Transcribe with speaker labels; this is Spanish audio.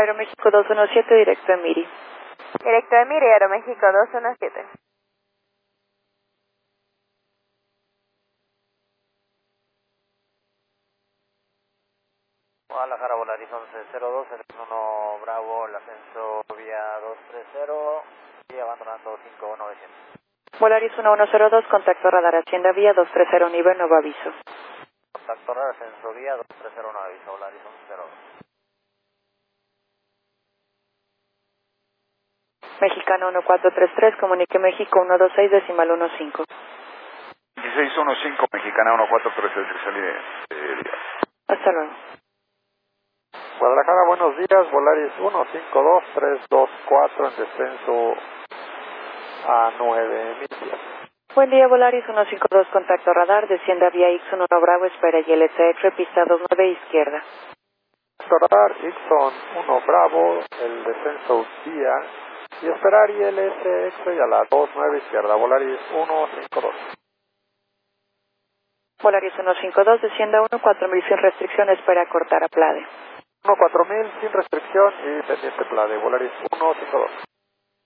Speaker 1: Aeroméxico 217, directo a Miri.
Speaker 2: Directo de Miri, Aeroméxico 217.
Speaker 3: Guadalajara, Volaris 1102, el 1 Bravo, el ascenso vía 230 y abandonando 51900.
Speaker 1: Volaris 1102, contacto radar Hacienda vía 230, nivel nuevo aviso.
Speaker 3: Contacto radar, ascenso vía 230, nuevo aviso, Volaris 1102.
Speaker 1: Mexicano 1433, comunique México 126, decimal 15.
Speaker 4: 1615, Mexicana 1433, salí de
Speaker 1: Hasta luego.
Speaker 5: Guadalajara, buenos días, Volaris 152324 en descenso a 9000 pies.
Speaker 1: Buen día, Volaris 152, contacto radar, descienda vía X1 Bravo, espera y LTX, pista 29 izquierda.
Speaker 5: Radar Ixon 1 Bravo, el descenso vía y esperar ILSX y a la 29 izquierda, Volaris 152.
Speaker 1: Volaris 152, descienda 14000 sin restricción, espera cortar a Plade.
Speaker 5: 14000 sin restricción y pendiente Plade, Volaris 152.